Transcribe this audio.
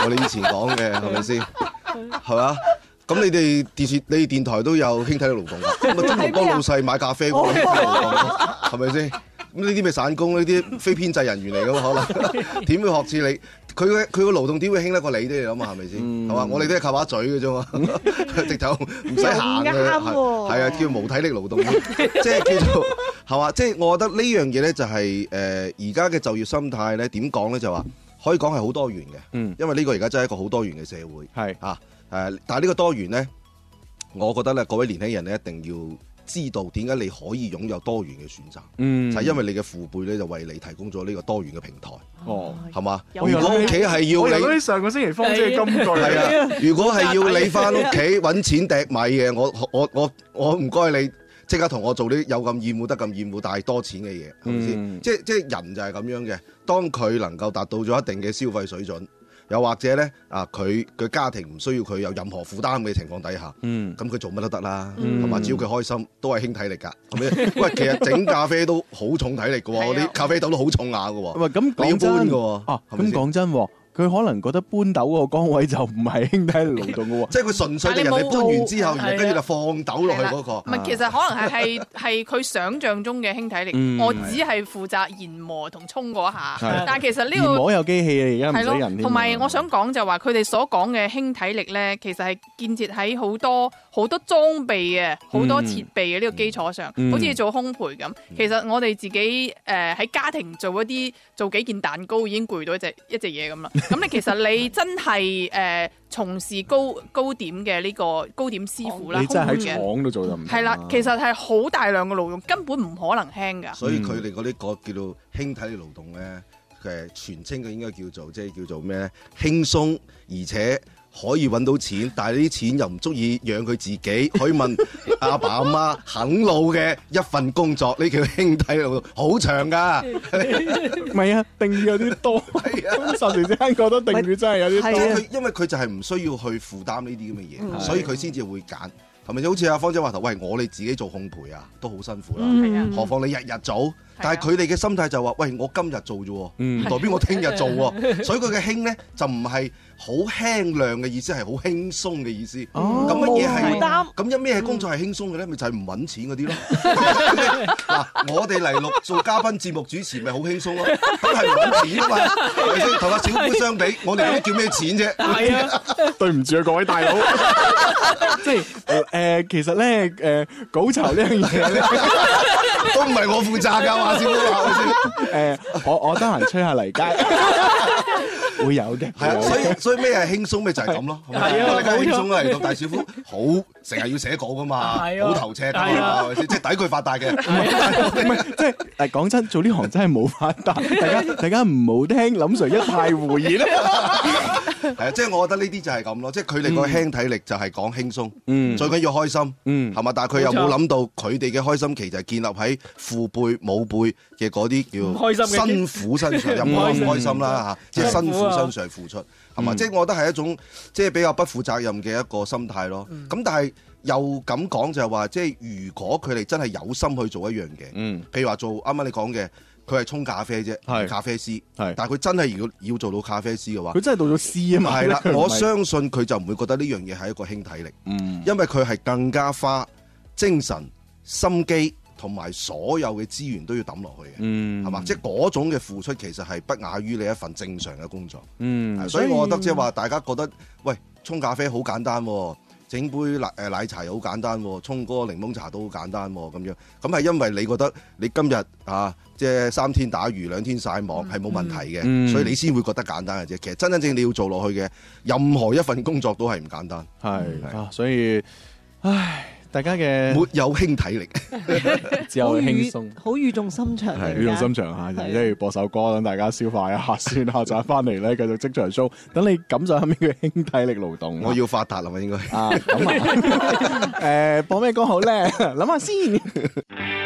你以前講嘅係咪先？係嘛？咁你哋電台都有輕體力勞動㗎，咁啊中途幫老細買咖啡嗰啲係咪先？咁呢啲咪散工，呢啲非編制人員嚟㗎嘛，可能點會學似你？佢個勞動點會輕得過你啲嚟諗下係咪先？係嘛？我哋都係靠把嘴嘅啫嘛，直頭唔使行嘅，係啊，叫無體力勞動，即係叫做係嘛？即係我覺得呢樣嘢咧就係而家嘅就業心態咧點講咧就話可以講係好多元嘅，因為呢個而家真係一個好多元嘅社會，係啊但係呢個多元咧，我覺得咧各位年輕人咧一定要知道點解你可以擁有多元嘅選擇，就係因為你嘅父輩咧就為你提供咗呢個多元嘅平台，係嘛？如果屋企係要你， 我上個星期方姐嘅金句， 係啊，如果係要你翻屋企揾錢掟米嘅，我唔該你即刻同我做啲有咁厭惡得咁厭惡但係多錢嘅嘢，係咪先？即係人就係咁樣嘅，當佢能夠達到咗一定嘅消費水準。又或者咧佢嘅家庭唔需要佢有任何負擔嘅情況底下，咁佢做乜都得啦，係嘛？只要佢開心，都係輕體力㗎，係咪？喂，其實整咖啡都好重體力㗎喎，啲咖啡豆都好重下㗎喎。 喂，咁你要搬㗎喎。 咁講真喎。佢可能覺得搬豆嗰個崗位就唔係輕體力勞動嘅喎， 即係佢純粹係人哋搬完之後，然後跟住就放豆落去嗰個。 唔係，其實可能係佢想像中嘅輕體力，我只係負責研磨同沖嗰下。但係其實呢個研磨有機器啊，而家唔使人添。 同埋我想講就話，佢哋所講嘅輕體力咧，其實係建設喺好多裝備嘅、好多設備嘅呢個基礎上，好似做烘焙咁。其實我哋自己喺家庭做幾件蛋糕已經攰到一隻嘢咁啦。咁你其實你真係從事糕點嘅呢個糕點師傅啦， 你真係喺廠都做得唔係啦，其實係好大量嘅勞動，根本唔可能輕㗎。 所以佢哋嗰啲個叫做輕體力勞動咧，全稱嘅應該叫做咩咧？輕鬆而且可以揾到錢，但係呢啲錢又唔足以養佢自己，可以問阿爸阿媽肯勞嘅一份工作，呢叫輕體力勞動，好長㗎。 唔係啊，定義有啲多，霎時之間覺得定義真係有啲多。 因為佢就係唔需要去負擔呢啲咁嘅嘢，所以佢先至會揀。係咪好似阿方姐話頭？喂，我哋自己做烘焙啊，都好辛苦啦。何況你日日做？但係佢哋嘅心態就話：喂，我今日做啫，唔代表我聽日做喎。所以佢嘅輕咧就唔係好輕量嘅意思，係好輕鬆嘅意思。咁乜嘢係？咁有咩係工作係輕鬆嘅咧？咪就係唔揾錢嗰啲咯。嗱，我哋嚟錄做嘉賓節目主持，咪好輕鬆咯。咁係唔揾錢啊嘛。係咪先？同阿小妹相比，我哋嗰啲叫咩錢啫？ 係啊，對唔住啊，各位大佬。即係其實咧稿酬呢樣嘢咧， 都唔係我負責㗎，話先話先。 我得閒吹下泥街，會有嘅。 係啊，所以咩係輕鬆咪就係咁咯。係啊，輕鬆嚟到大小夫好成日要寫稿㗎嘛，好頭赤㗎嘛，係咪先？即係抵佢發達嘅。 唔係即係講真，做呢行真係冇發達。大家唔好聽林 Sir 一派胡言啦。 係啊，即係我覺得呢啲就係咁咯，即係佢哋個輕體力就係講輕鬆，最緊要開心，係嘛？但係佢又冇諗到佢哋嘅開心期就係建立喺父輩母輩嘅嗰啲叫辛苦身上，又唔開心啦嚇，即係辛苦身上付出，係嘛？即係我覺得係一種即係比較不負責任嘅一個心態咯。咁但係又咁講就係話，即係如果佢哋真係有心去做一樣嘅，譬如話做啱啱你講嘅。佢係沖咖啡啫，咖啡師。但係佢真係要做到咖啡師嘅話， 佢真係到咗師啊嘛。 係啦，我相信佢就唔會覺得呢樣嘢係一個輕體力，因為佢係更加花精神、心機同埋所有嘅資源都要抌落去嘅，係嘛？即係嗰種嘅付出其實係不亞於你一份正常嘅工作。所以我覺得即係話大家覺得，喂，沖咖啡好簡單喎。整杯奶茶又好簡單喎，沖嗰個檸檬茶都好簡單喎，咁樣咁係因為你覺得你今日即係3天打魚2天曬網係冇問題嘅，所以你先會覺得簡單嘅啫。其實真正你要做落去嘅任何一份工作都係唔簡單。 係所以唉。大家嘅沒有輕體力， 只有輕鬆， 好語重心長， 語重心長嚇，即係播首歌等大家消化一下先，下集翻嚟咧繼續職場 show，等你感受下咩叫輕體力勞動。 我要發達啦嘛，應該咁播咩歌好咧？諗下先。